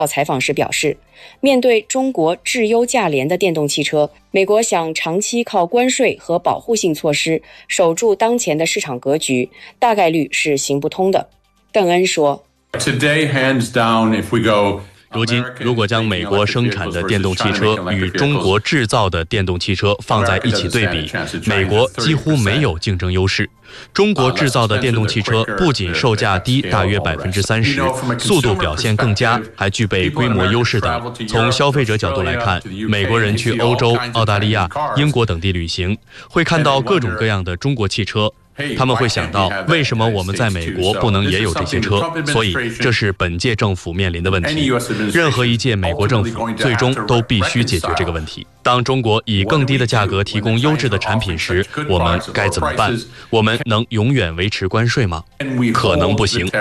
采访时表示，面对中国质优价廉的电动汽车，美国想长期靠关税和保护性措施守住当前的市场格局，大概率是行不通的。邓恩说， Today, hands down, if we go 如今，如果将美国生产的电动汽车与中国制造的电动汽车放在一起对比，美国几乎没有竞争优势。中国制造的电动汽车不仅售价低大约30%，速度表现更佳，还具备规模优势等。从消费者角度来看，美国人去欧洲、澳大利亚、英国等地旅行，会看到各种各样的中国汽车。他们会想到，为什么我们在美国不能也有这些车？所以这是本届政府面临的问题。任何一届美国政府最终都必须解决这个问题。当中国以更低的价格提供优质的产品时，我们该怎么办？我们能永远维持关税吗？可能不行。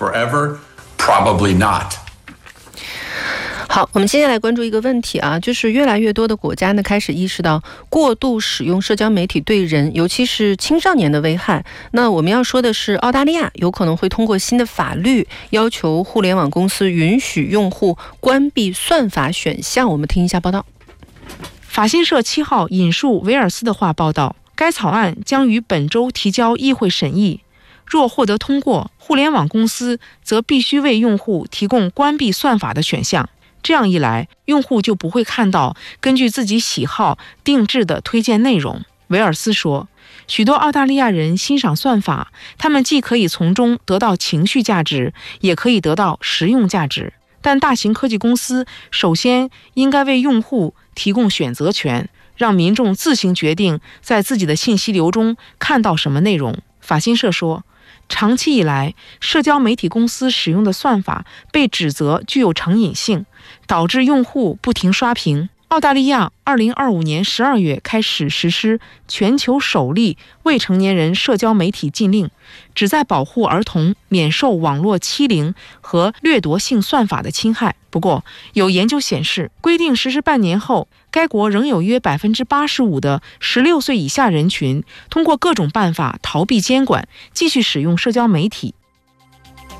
好，我们接下来关注一个问题啊，就是越来越多的国家呢开始意识到过度使用社交媒体对人，尤其是青少年的危害。那我们要说的是，澳大利亚有可能会通过新的法律要求互联网公司允许用户关闭算法选项。我们听一下报道。 法新社7号引述维尔斯的话报道，该草案将于本周提交议会审议。若获得通过，互联网公司则必须为用户提供关闭算法的选项。这样一来，用户就不会看到根据自己喜好定制的推荐内容。维尔斯说，许多澳大利亚人欣赏算法，他们既可以从中得到情绪价值，也可以得到实用价值。但大型科技公司首先应该为用户提供选择权，让民众自行决定在自己的信息流中看到什么内容。法新社说，长期以来，社交媒体公司使用的算法被指责具有成瘾性，导致用户不停刷屏。澳大利亚2025年12月开始实施全球首例未成年人社交媒体禁令，旨在保护儿童免受网络欺凌和掠夺性算法的侵害。不过，有研究显示，规定实施半年后，该国仍有约85%的16岁以下人群通过各种办法逃避监管，继续使用社交媒体。